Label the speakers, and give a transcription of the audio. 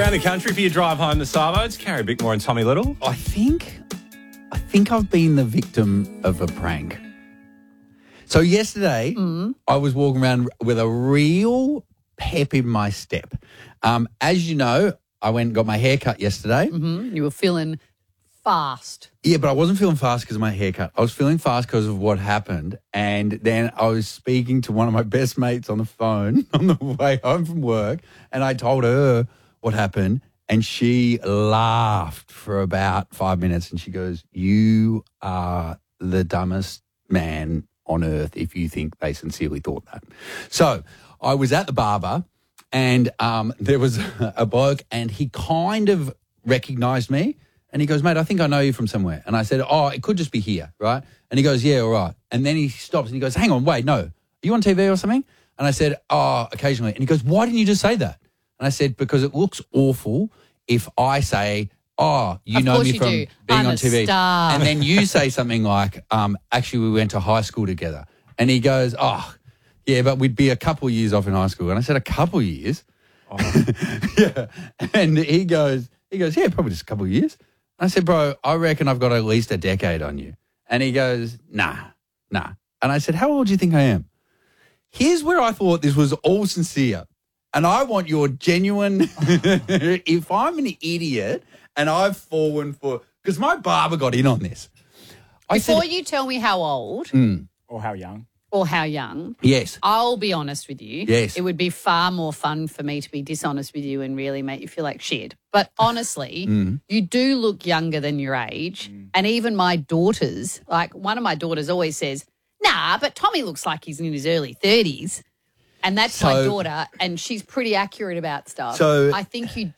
Speaker 1: around the country for your drive home this Savo. It's Carrie Bickmore and Tommy Little.
Speaker 2: I think I've been the victim of a prank. So yesterday, I was walking around with a real pep in my step. As you know, I went and got my hair cut yesterday.
Speaker 3: Mm-hmm. You were feeling fast.
Speaker 2: Yeah, but I wasn't feeling fast because of my haircut. I was feeling fast because of what happened. And then I was speaking to one of my best mates on the phone on the way home from work, and I told her what happened, and she laughed for about 5 minutes, and she goes, "You are the dumbest man on earth if you think they sincerely thought that." So I was at the barber, and there was a bloke, and he kind of recognised me. And he goes, "Mate, I think I know you from somewhere." And I said, "Oh, it could just be here, right?" And he goes, "Yeah, all right." And then he stops and he goes, "Hang on, wait, no. Are you on TV or something?" And I said, "Oh, occasionally." And he goes, "Why didn't you just say that?" And I said, "Because it looks awful if I say, 'Oh, you know me from being on TV.'
Speaker 3: Star.
Speaker 2: And then you say something like, 'Actually, we went to high school together.'" And he goes, "Oh, yeah, but we'd be a couple of years off in high school." And I said, "A couple of years?" Oh. Yeah. And he goes, "Yeah, probably just a couple of years." I said, "Bro, I reckon I've got at least a decade on you." And he goes, nah. And I said, "How old do you think I am?" Here's where I thought this was all sincere. And I want your genuine, if I'm an idiot and I've fallen for, because my barber got in on this.
Speaker 3: Before you tell me how old
Speaker 4: Or how young.
Speaker 3: or how young,
Speaker 2: Yes.
Speaker 3: I'll be honest with you.
Speaker 2: Yes.
Speaker 3: It would be far more fun for me to be dishonest with you and really make you feel like shit. But honestly, you do look younger than your age. And even my daughters, like one of my daughters always says, "Nah, but Tommy looks like he's in his early 30s. And that's my
Speaker 2: So-
Speaker 3: daughter, and she's pretty accurate about stuff.
Speaker 2: So-
Speaker 3: I think you